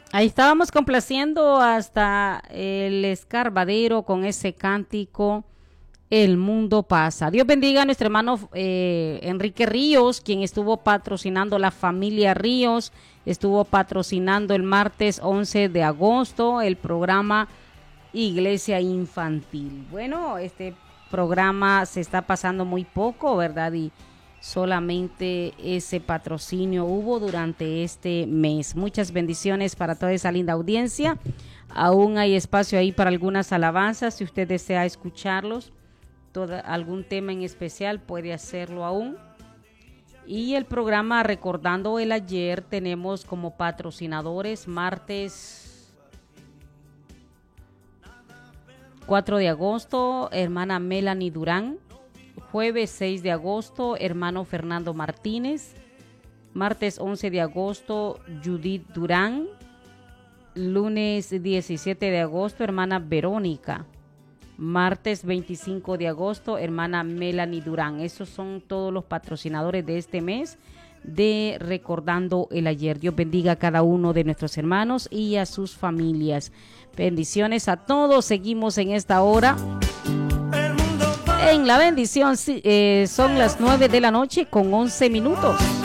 Ahí estábamos complaciendo hasta el escarbadero con ese cántico El mundo pasa. Dios bendiga a nuestro hermano Enrique Ríos, quien estuvo patrocinando la familia Ríos, estuvo patrocinando el martes 11 de agosto el programa Iglesia Infantil. Bueno, este programa se está pasando muy poco, ¿verdad? Y solamente ese patrocinio hubo durante este mes. Muchas bendiciones para toda esa linda audiencia. Aún hay espacio ahí para algunas alabanzas, si usted desea escucharlos. Algún tema en especial puede hacerlo aún. Y el programa Recordando el Ayer tenemos como patrocinadores martes 4 de agosto, hermana Melanie Durán. Jueves 6 de agosto, hermano Fernando Martínez. Martes 11 de agosto, Judith Durán. Lunes 17 de agosto, hermana Verónica. Martes 25 de agosto, hermana Melanie Durán. Esos son todos los patrocinadores de este mes de Recordando el Ayer. Dios bendiga a cada uno de nuestros hermanos y a sus familias. Bendiciones a todos. Seguimos en esta hora en la bendición. Son las 9 de la noche con 11 minutos.